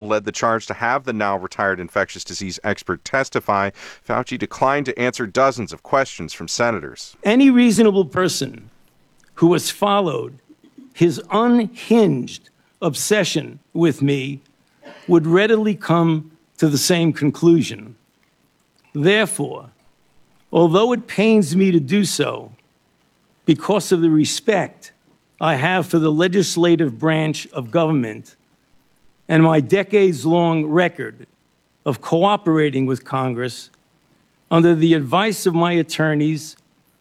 led the charge to have the now retired infectious disease expert testify. Fauci declined to answer dozens of questions from senators. Any reasonable person who has followed his unhinged obsession with me would readily come to the same conclusion. Therefore, although it pains me to do so, because of the respect I have for the legislative branch of government and my decades-long record of cooperating with Congress, under the advice of my attorneys,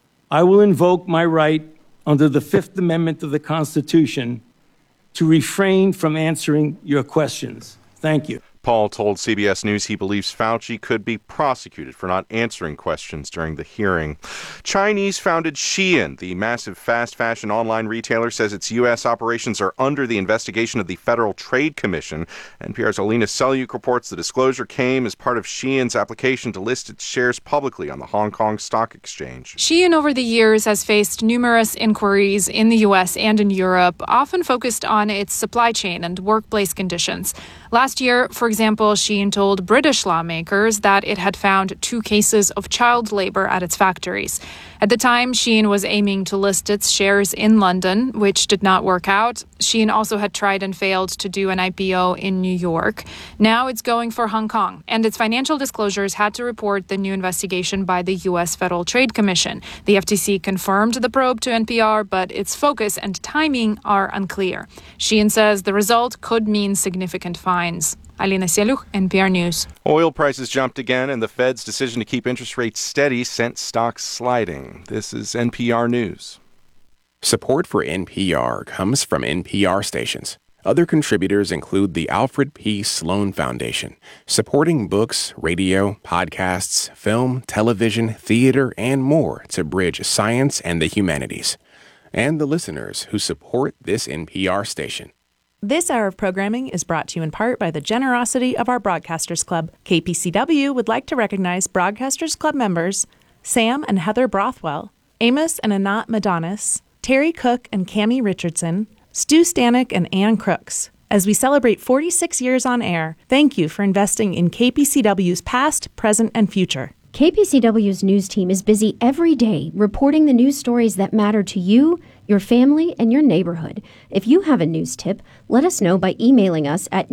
I will invoke my right under the Fifth Amendment of the Constitution to refrain from answering your questions. Thank you. Paul told CBS News he believes Fauci could be prosecuted for not answering questions during the hearing. Chinese-founded Shein, the massive fast fashion online retailer, says its U.S. operations are under the investigation of the Federal Trade Commission. NPR's Alina Selyuk reports the disclosure came as part of Shein's application to list its shares publicly on the Hong Kong Stock Exchange. Shein over the years has faced numerous inquiries in the U.S. and in Europe, often focused on its supply chain and workplace conditions. Last year, for example, Shein told British lawmakers that it had found 2 cases of child labor at its factories. At the time, Shein was aiming to list its shares in London, which did not work out. Shein also had tried and failed to do an IPO in New York. Now it's going for Hong Kong, and its financial disclosures had to report the new investigation by the U.S. Federal Trade Commission. The FTC confirmed the probe to NPR, but its focus and timing are unclear. Shein says the result could mean significant fines. Alina Selyuk, NPR News. Oil prices jumped again, and the Fed's decision to keep interest rates steady sent stocks sliding. This is NPR News. Support for NPR comes from NPR stations. Other contributors include the Alfred P. Sloan Foundation, supporting books, radio, podcasts, film, television, theater, and more to bridge science and the humanities. And the listeners who support this NPR station. This hour of programming is brought to you in part by the generosity of our Broadcasters Club. KPCW would like to recognize Broadcasters Club members Sam and Heather Brothwell, Amos and Anat Madonis, Terry Cook and Cammie Richardson, Stu Stanek and Ann Crooks. As we celebrate 46 years on air, thank you for investing in KPCW's past, present, and future. KPCW's news team is busy every day reporting the news stories that matter to you, your family, and your neighborhood. If you have a news tip, let us know by emailing us at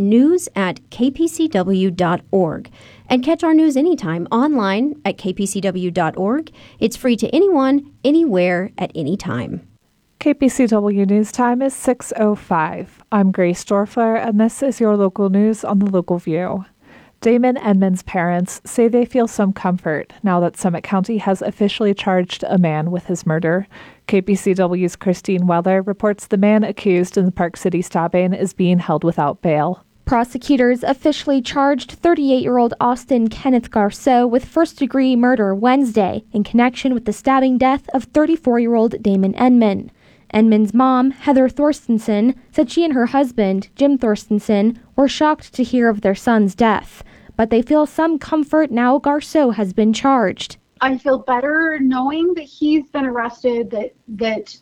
news@kpcw.org. And catch our news anytime online at kpcw.org. It's free to anyone, anywhere, at any time. KPCW News Time is 6:05. I'm Grace Dorfler, and this is your local news on the Local View. Damon Enman's parents say they feel some comfort now that Summit County has officially charged a man with his murder. KPCW's Christine Weller reports the man accused in the Park City stabbing is being held without bail. Prosecutors officially charged 38-year-old Austin Kenneth Garceau with first-degree murder Wednesday in connection with the stabbing death of 34-year-old Damon Enman. Enman's mom, Heather Thorstensen, said she and her husband, Jim Thorstensen, were shocked to hear of their son's death, but they feel some comfort now Garceau has been charged. I feel better knowing that he's been arrested, that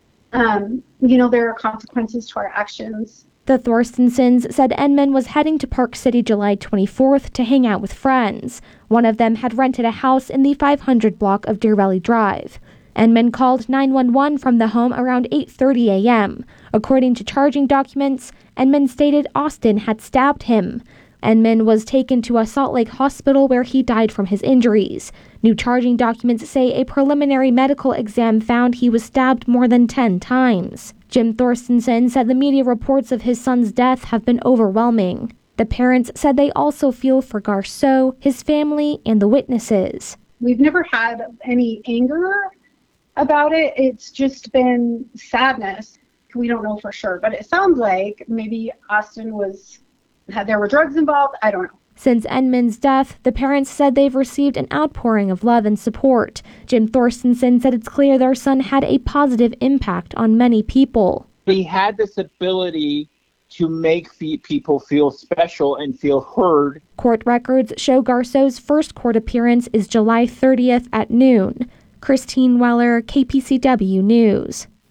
there are consequences to our actions. The Thorstensens said Enman was heading to Park City July 24th to hang out with friends. One of them had rented a house in the 500 block of Deer Valley Drive. Enman called 911 from the home around 8:30 a.m. According to charging documents, Enman stated Austin had stabbed him. Enman was taken to a Salt Lake hospital where he died from his injuries. New charging documents say a preliminary medical exam found he was stabbed more than 10 times. Jim Thorstensen said the media reports of his son's death have been overwhelming. The parents said they also feel for Garceau, his family, and the witnesses. We've never had any anger about it. It's just been sadness. We don't know for sure, but it sounds like maybe Austin there were drugs involved. I don't know. Since Enman's death, the parents said they've received an outpouring of love and support. Jim Thorstensen said it's clear their son had a positive impact on many people. He had this ability to make people feel special and feel heard. Court records show Garceau's first court appearance is July 30th at noon. Christine Weller, KPCW News.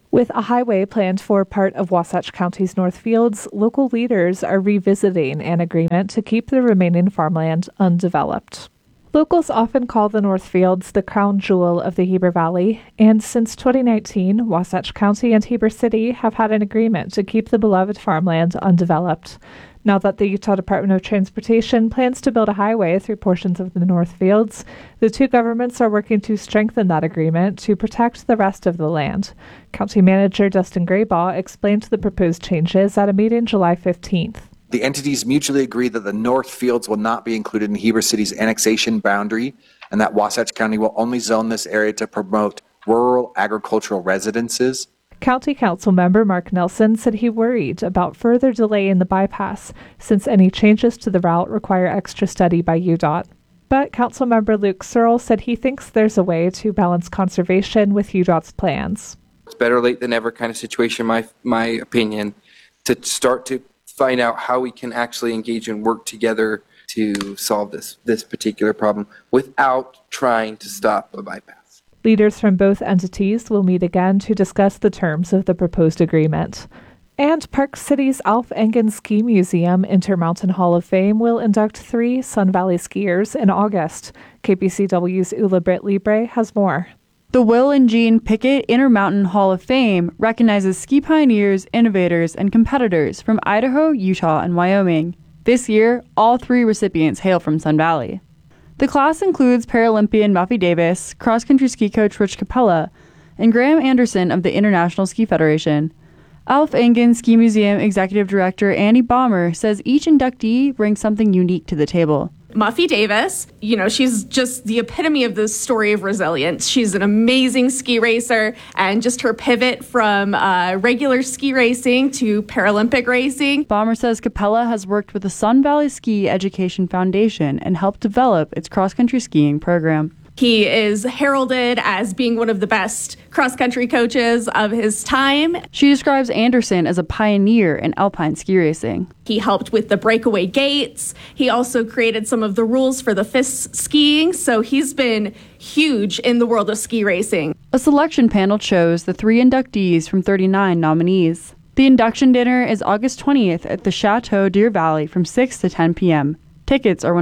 With a highway planned for part of Wasatch County's North Fields, local leaders are revisiting an agreement to keep the remaining farmland undeveloped. Locals often call the North Fields the crown jewel of the Heber Valley, and since 2019, Wasatch County and Heber City have had an agreement to keep the beloved farmland undeveloped. Now that the Utah Department of Transportation plans to build a highway through portions of the North Fields, the two governments are working to strengthen that agreement to protect the rest of the land. County Manager Dustin Graybaugh explained the proposed changes at a meeting July 15th. The entities mutually agreed that the North Fields will not be included in Heber City's annexation boundary and that Wasatch County will only zone this area to promote rural agricultural residences. County Council member Mark Nelson said he worried about further delay in the bypass since any changes to the route require extra study by UDOT. But Councilmember Luke Searle said he thinks there's a way to balance conservation with UDOT's plans. It's better late than never kind of situation, my opinion, to start to find out how we can actually engage and work together to solve this particular problem without trying to stop a bypass. Leaders from both entities will meet again to discuss the terms of the proposed agreement. And Park City's Alf Engen Ski Museum Intermountain Hall of Fame will induct 3 Sun Valley skiers in August. KPCW's Ula Britt Libre has more. The Will and Jean Pickett Intermountain Hall of Fame recognizes ski pioneers, innovators, and competitors from Idaho, Utah, and Wyoming. This year, all 3 recipients hail from Sun Valley. The class includes Paralympian Muffy Davis, cross-country ski coach Rich Capella, and Graham Anderson of the International Ski Federation. Alf Engen Ski Museum Executive Director Annie Baumer says each inductee brings something unique to the table. Muffy Davis, she's just the epitome of the story of resilience. She's an amazing ski racer, and just her pivot from regular ski racing to Paralympic racing. Baumer says Capella has worked with the Sun Valley Ski Education Foundation and helped develop its cross-country skiing program. He is heralded as being one of the best cross-country coaches of his time. She describes Anderson as a pioneer in alpine ski racing. He helped with the breakaway gates. He also created some of the rules for the FIS skiing, so he's been huge in the world of ski racing. A selection panel chose the 3 inductees from 39 nominees. The induction dinner is August 20th at the Chateau Deer Valley from 6 to 10 p.m. Tickets are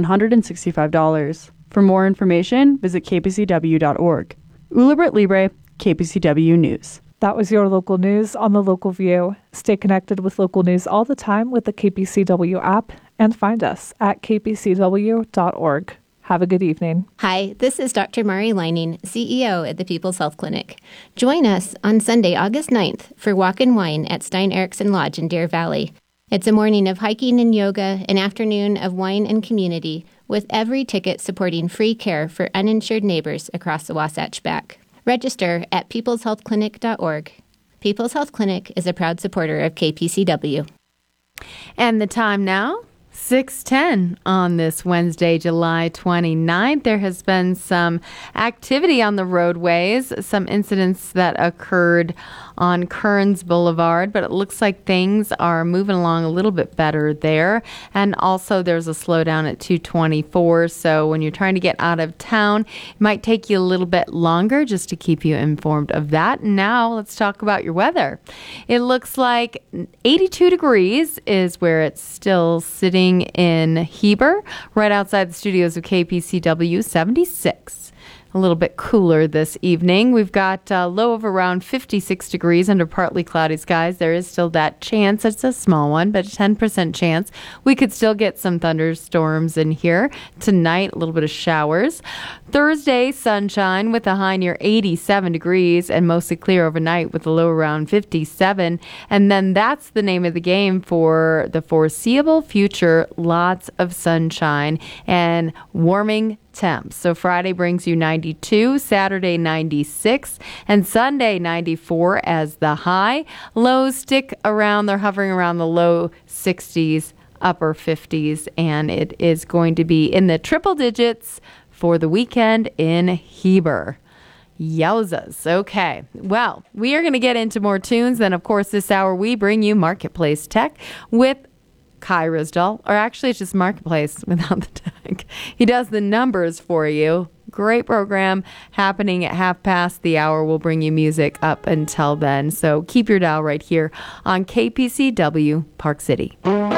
$165. For more information, visit kpcw.org. Ula Britt Libre, KPCW News. That was your local news on the Local View. Stay connected with local news all the time with the KPCW app and find us at kpcw.org. Have a good evening. Hi, this is Dr. Mari Leining, CEO at the People's Health Clinic. Join us on Sunday, August 9th for Walk and Wine at Stein Eriksen Lodge in Deer Valley. It's a morning of hiking and yoga, an afternoon of wine and community, with every ticket supporting free care for uninsured neighbors across the Wasatch Back. Register at peopleshealthclinic.org. People's Health Clinic is a proud supporter of KPCW. And the time now, 6:10 on this Wednesday, July 29th. There has been some activity on the roadways, some incidents that occurred on Kearns Boulevard, but it looks like things are moving along a little bit better there. And also there's a slowdown at 224, so when you're trying to get out of town, it might take you a little bit longer, just to keep you informed of that. Now let's talk about your weather. It looks like 82 degrees is where it's still sitting in Heber, right outside the studios of KPCW. 76. A little bit cooler this evening. We've got a low of around 56 degrees under partly cloudy skies. There is still that chance. It's a small one, but a 10% chance. We could still get some thunderstorms in here tonight, a little bit of showers. Thursday, sunshine with a high near 87 degrees and mostly clear overnight with a low around 57. And then that's the name of the game for the foreseeable future. Lots of sunshine and warming temps. So Friday brings you 92, Saturday 96, and Sunday 94 as the high. Lows stick around, they're hovering around the low 60s, upper 50s, and it is going to be in the triple digits for the weekend in Heber. Yowzas. Okay. Well, we are going to get into more tunes. Then, of course, this hour we bring you Marketplace Tech with Kai Risdal, or actually it's just Marketplace without the tech. He does the numbers for you. Great program happening at 5:30 the hour. We'll bring you music up until then. So keep your dial right here on KPCW Park City.